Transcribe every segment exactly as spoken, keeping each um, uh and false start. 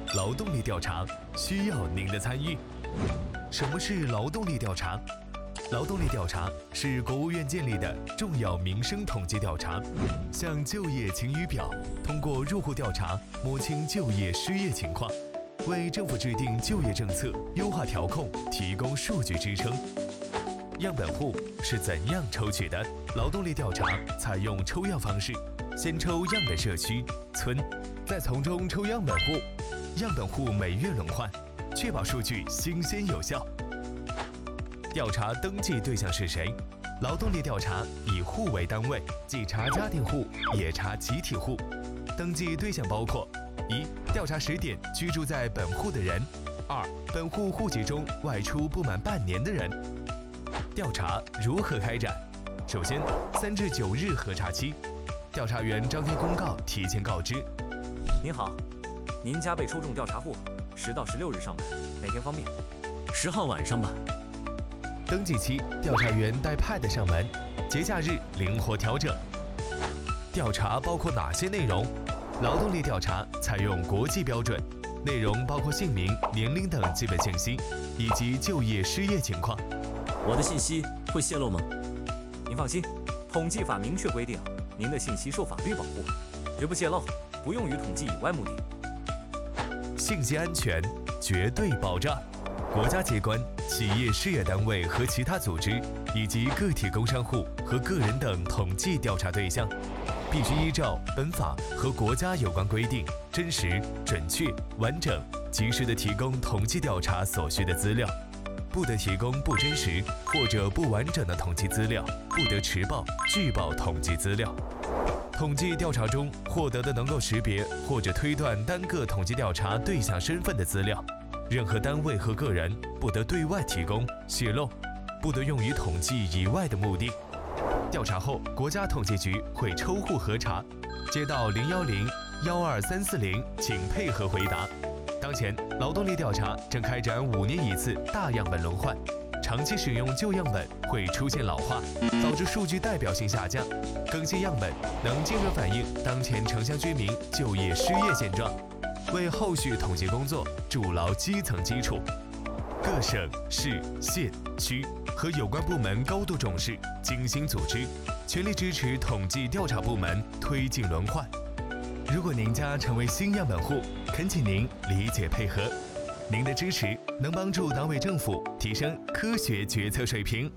劳动力调查，需要您的参与。什么是劳动力调查？劳动力调查是国务院建立的重要民生统计调查，向就业晴雨表通过入户调查摸清就业失业情况，为政府制定就业政策、优化调控提供数据支撑。样本户是怎样抽取的？劳动力调查采用抽样方式，先抽样本社区、村，再从中抽样本户，样本户每月轮换，确保数据新鲜有效。调查登记对象是谁？劳动力调查以户为单位，既查家庭户，也查集体户。登记对象包括：一、调查时点居住在本户的人；二、本户户籍中外出不满半年的人。调查如何开展？首先，三至九日核查期，调查员张贴公告，提前告知。 您好，您家被抽中调查户，十到十六日上门，哪天方便？十号晚上吧。 登记期，调查员带 Pad 上门，节假日灵活调整。调查包括哪些内容？劳动力调查采用国际标准，内容包括姓名、年龄等基本信息，以及就业失业情况。 我的信息会泄露吗？您放心，统计法明确规定，您的信息受法律保护，绝不泄露，不用于统计以外目的。 信息安全绝对保障。国家机关、企业事业单位和其他组织，以及个体工商户和个人等统计调查对象，必须依照本法和国家有关规定，真实、准确、完整、及时地提供统计调查所需的资料，不得提供不真实或者不完整的统计资料，不得迟报、拒报统计资料。统计调查中获得的能够识别或者推断单个统计调查对象身份的资料，任何单位和个人不得对外提供、泄露，不得用于统计以外的目的。调查后，国家统计局会抽户核查，接到零幺零、幺二三四零，请配合回答。当前，劳动力调查正开展五年一次大样本轮换，长期使用旧样本会出现老化，导致数据代表性下降。更新样本能精准反映当前城乡居民就业失业现状，为后续统计工作筑牢基层基础。各省市县区和有关部门高度重视，精心组织，全力支持统计调查部门推进轮换。如果您家成为新样本户，恳请您理解配合。您的支持能帮助党委政府提升科学决策水平。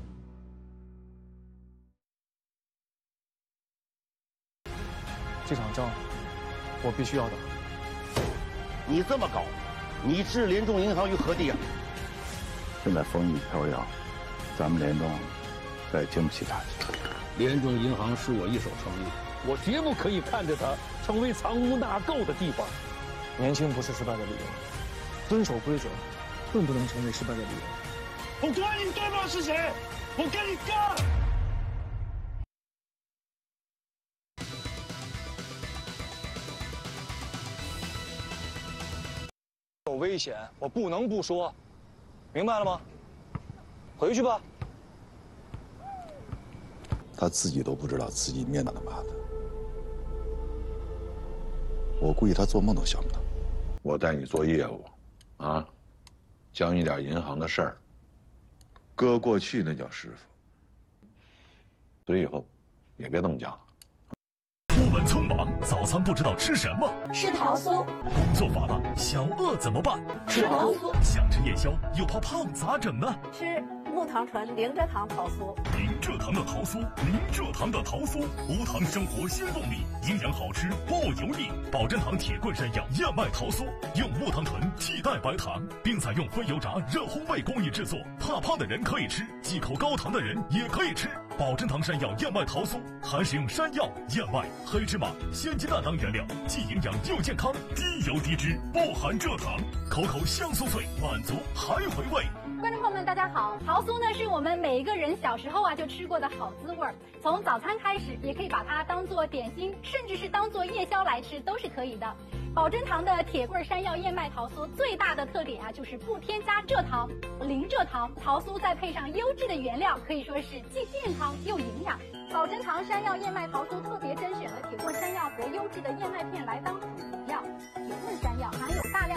这场仗我必须要打。 你这么搞，你置联众银行于何地啊？ 现在风雨飘摇，咱们联众再经不起打击。 联众银行是我一手创立， 我绝不可以看着它成为藏污纳垢的地方。年轻不是失败的理由，遵守规则更不能成为失败的理由。 我管你对方是谁，我跟你干！ 有危险，我不能不说，明白了吗？回去吧。 他自己都不知道自己面哪的麻烦，我估计他做梦都想不到。 我带你做业务，啊，教你点银行的事儿。哥过去那叫师傅，所以以后也别这么讲了。 出门匆忙，早餐不知道吃什么， 吃桃酥。 工作乏了，想饿怎么办？ 吃桃酥。 想吃夜宵又怕胖，咋整呢？ 吃木糖醇零蔗糖桃酥。 零蔗糖的桃酥，零蔗糖的桃酥，无糖生活新动力，营养好吃不油腻。保真堂铁棍山药燕麦桃酥，用木糖醇替代白糖，并采用非油炸热烘焙工艺制作，怕胖的人可以吃，忌口高糖的人也可以吃。保真堂山药燕麦桃酥还使用山药、燕麦、黑芝麻、鲜鸡蛋当原料，既营养又健康，低油低脂，不含蔗糖，口口香酥脆，满足还回味。 观众朋友们，大家好！桃酥呢是我们每一个人小时候啊就吃过的好滋味儿，从早餐开始，也可以把它当做点心，甚至是当做夜宵来吃都是可以的。保真堂的铁棍山药燕麦桃酥最大的特点啊，就是不添加蔗糖，零蔗糖。桃酥再配上优质的原料，可以说是既健康又营养。保真堂山药燕麦桃酥特别甄选了铁棍山药和优质的燕麦片来当主辅料。铁棍山药含有大量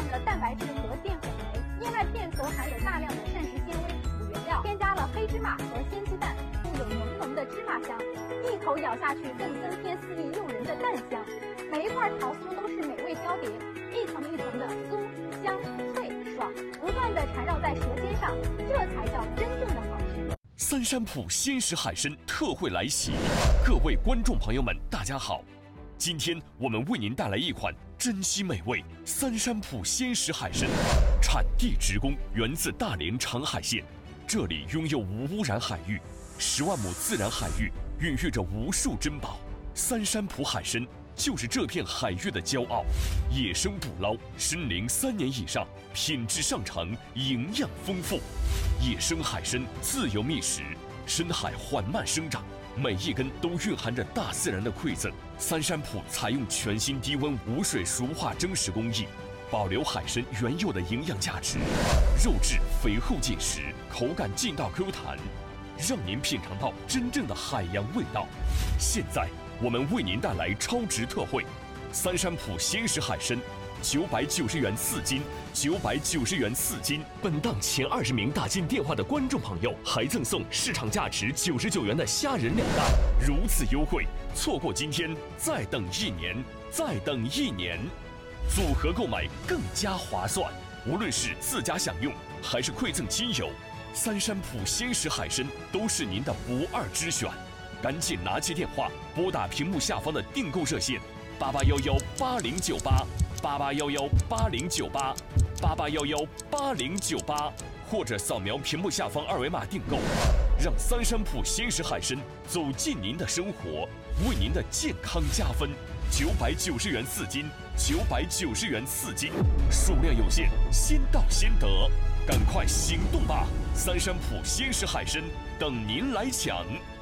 芝麻香，一口咬下去更增添四溢诱人的蛋香。每一块桃酥都是美味交叠，一层一层的酥香脆爽，不断的缠绕在舌尖上，这才叫真正的好吃。 三山浦鲜食海参特惠来袭，各位观众朋友们，大家好，今天我们为您带来一款珍稀美味三山浦鲜食海参，产地直供，源自大连长海县，这里拥有无污染海域，十万亩自然海域孕育着无数珍宝。三山浦海参就是这片海域的骄傲，野生捕捞，生龄三年以上，品质上乘，营养丰富。野生海参自由觅食，深海缓慢生长，每一根都蕴含着大自然的馈赠。三山浦采用全新低温无水熟化蒸食工艺，保留海参原有的营养价值，肉质肥厚紧实，口感劲道 Q 弹，让您品尝到真正的海洋味道。现在我们为您带来超值特惠，三山浦鲜食海参九百九十元四斤，九百九十元四斤。本档前二十名打进电话的观众朋友，还赠送市场价值九十九元的虾仁两袋。如此优惠，错过今天，再等一年，再等一年。组合购买更加划算，无论是自家享用，还是馈赠亲友，三山浦鲜食海参都是您的不二之选。赶紧拿起电话，拨打屏幕下方的订购热线八八幺幺八零九八八八幺幺八零九八八八幺幺八零九八，或者扫描屏幕下方二维码订购，让三山浦鲜食海参走进您的生活，为您的健康加分。九百九十元四斤，九百九十元四斤，数量有限，先到先得，赶快行动吧！三山浦鲜食海参等您来抢。